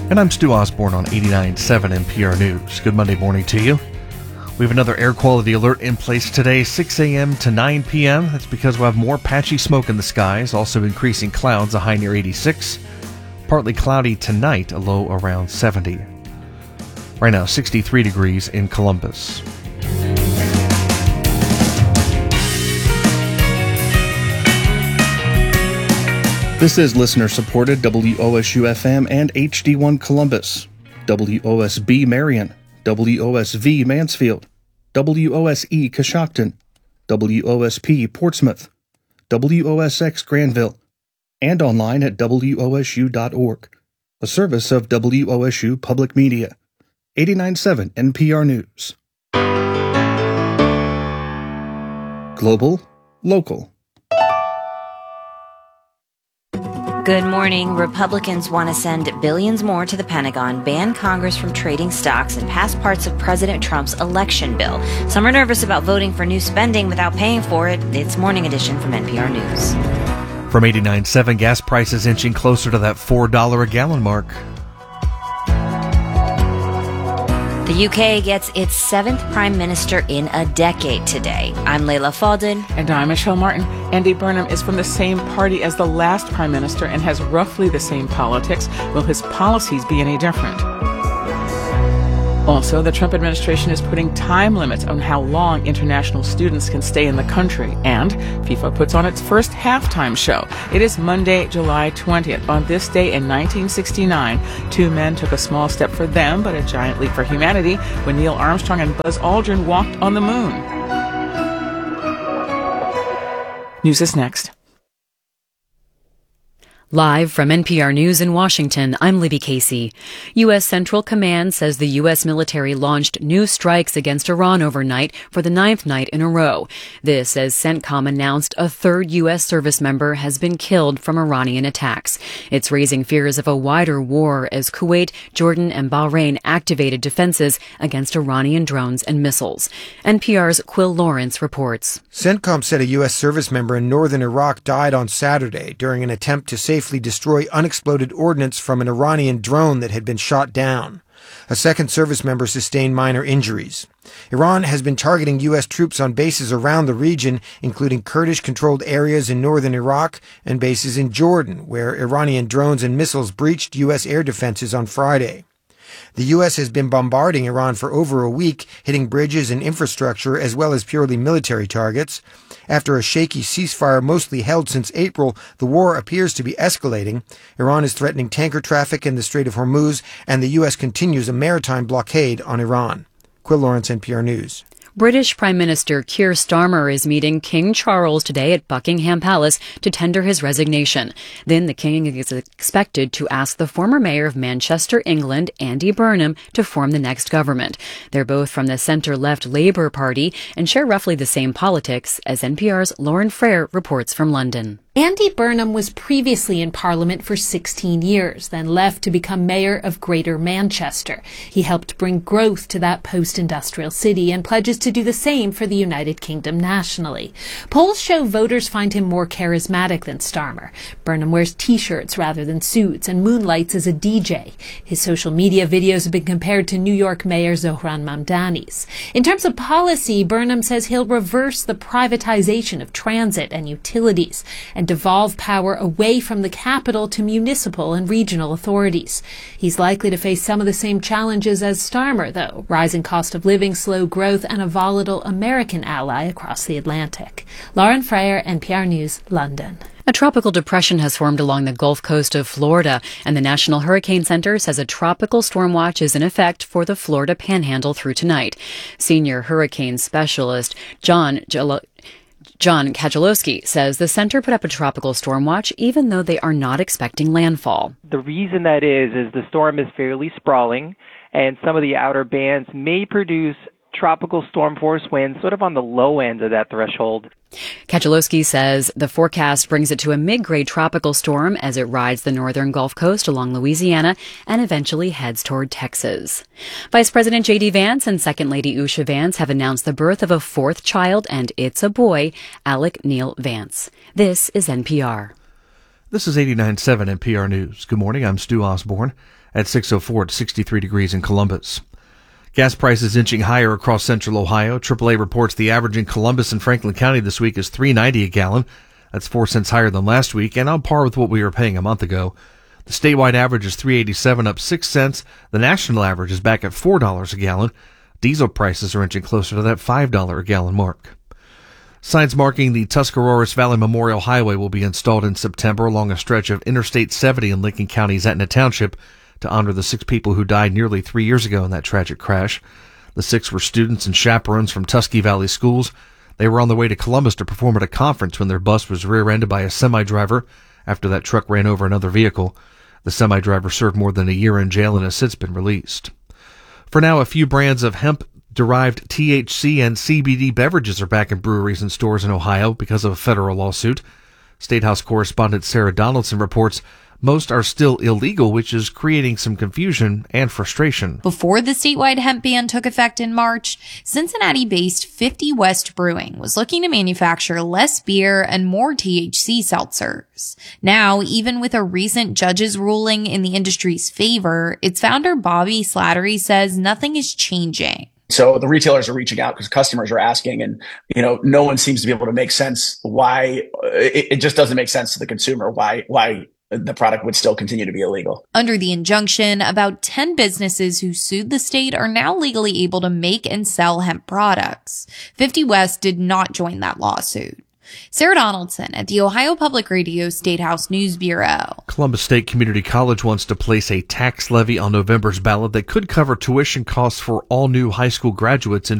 And I'm Stu Osborne on 89.7 NPR News. Good Monday morning to you. We have another air quality alert in place today, 6 a.m. to 9 p.m. That's because we'll have more patchy smoke in the skies, also increasing clouds, a high near 86. Partly cloudy tonight, a low around 70. Right now, 63 degrees in Columbus. This is listener-supported WOSU-FM and HD1 Columbus, WOSB Marion, WOSV Mansfield, WOSE Coshocton, WOSP Portsmouth, WOSX Granville, and online at WOSU.org, a service of WOSU Public Media. 89.7 NPR News. Global, local. Good morning. Republicans want to send billions more to the Pentagon, ban Congress from trading stocks, and pass parts of President Trump's election bill. Some are nervous about voting for new spending without paying for it. It's Morning Edition from NPR News. From 89.7, gas prices inching closer to that $4 a gallon mark. The UK gets its 7th Prime Minister in a decade today. I'm Layla Faldin. And I'm Michelle Martin. Andy Burnham is from the same party as the last Prime Minister and has roughly the same politics. Will his policies be any different? Also, the Trump administration is putting time limits on how long international students can stay in the country. And FIFA puts on its first halftime show. It is Monday, July 20th. On this day in 1969, two men took a small step for them, but a giant leap for humanity when Neil Armstrong and Buzz Aldrin walked on the moon. News is next. Live from NPR News in Washington, I'm Libby Casey. U.S. Central Command says the U.S. military launched new strikes against Iran overnight for the 9th night in a row. This as CENTCOM announced a third U.S. service member has been killed from Iranian attacks. It's raising fears of a wider war as Kuwait, Jordan, and Bahrain activated defenses against Iranian drones and missiles. NPR's Quill Lawrence reports. CENTCOM said a U.S. service member in northern Iraq died on Saturday during an attempt to safely destroy unexploded ordnance from an Iranian drone that had been shot down. A second service member sustained minor injuries. Iran has been targeting U.S. troops on bases around the region, including Kurdish-controlled areas in northern Iraq and bases in Jordan, where Iranian drones and missiles breached U.S. air defenses on Friday. The U.S. has been bombarding Iran for over a week, hitting bridges and infrastructure as well as purely military targets. After a shaky ceasefire mostly held since April, the war appears to be escalating. Iran is threatening tanker traffic in the Strait of Hormuz, and the U.S. continues a maritime blockade on Iran. Quill Lawrence, NPR News. British Prime Minister Keir Starmer is meeting King Charles today at Buckingham Palace to tender his resignation. Then the King is expected to ask the former mayor of Manchester, England, Andy Burnham, to form the next government. They're both from the centre-left Labour Party and share roughly the same politics, as NPR's Lauren Frere reports from London. Andy Burnham was previously in Parliament for 16 years, then left to become mayor of Greater Manchester. He helped bring growth to that post-industrial city and pledges to do the same for the United Kingdom nationally. Polls show voters find him more charismatic than Starmer. Burnham wears T-shirts rather than suits and moonlights as a DJ. His social media videos have been compared to New York Mayor Zohran Mamdani's. In terms of policy, Burnham says he'll reverse the privatization of transit and utilities and devolve power away from the capital to municipal and regional authorities. He's likely to face some of the same challenges as Starmer, though: rising cost of living, slow growth, and a volatile American ally across the Atlantic. Lauren Frere, NPR News, London. A tropical depression has formed along the Gulf Coast of Florida, and the National Hurricane Center says a tropical storm watch is in effect for the Florida Panhandle through tonight. Senior hurricane specialist John Kachalowski says the center put up a tropical storm watch even though they are not expecting landfall. The reason that is the storm is fairly sprawling, and some of the outer bands may produce tropical storm force winds sort of on the low end of that threshold. Kachalowski says the forecast brings it to a mid-grade tropical storm as it rides the northern Gulf Coast along Louisiana and eventually heads toward Texas. Vice President J.D. Vance and Second Lady Usha Vance have announced the birth of a fourth child, and it's a boy, Alec Neil Vance. This is NPR. This is 89.7 NPR News. Good morning, I'm Stu Osborne. At 6:04, it's 63 degrees in Columbus. Gas prices inching higher across central Ohio. AAA reports the average in Columbus and Franklin County this week is $3.90 a gallon. That's 4 cents higher than last week and on par with what we were paying a month ago. The statewide average is $3.87, up 6 cents. The national average is back at $4 a gallon. Diesel prices are inching closer to that $5 a gallon mark. Signs marking the Tuscarawas Valley Memorial Highway will be installed in September along a stretch of Interstate 70 in Lincoln County's Etna Township to honor the 6 people who died nearly 3 years ago in that tragic crash. The 6 were students and chaperones from Tusky Valley schools. They were on the way to Columbus to perform at a conference when their bus was rear-ended by a semi-driver after that truck ran over another vehicle. The semi-driver served more than a year in jail and has since been released. For now, a few brands of hemp-derived THC and CBD beverages are back in breweries and stores in Ohio because of a federal lawsuit. State House correspondent Sarah Donaldson reports most are still illegal, which is creating some confusion and frustration. Before the statewide hemp ban took effect in March, Cincinnati-based 50 West Brewing was looking to manufacture less beer and more THC seltzers. Now, even with a recent judge's ruling in the industry's favor, its founder Bobby Slattery says nothing is changing. So the retailers are reaching out because customers are asking, and, no one seems to be able to make sense why it just doesn't make sense to the consumer why the product would still continue to be illegal. Under the injunction, about 10 businesses who sued the state are now legally able to make and sell hemp products. 50 West did not join that lawsuit. Sarah Donaldson at the Ohio Public Radio State House News Bureau. Columbus State Community College wants to place a tax levy on November's ballot that could cover tuition costs for all new high school graduates in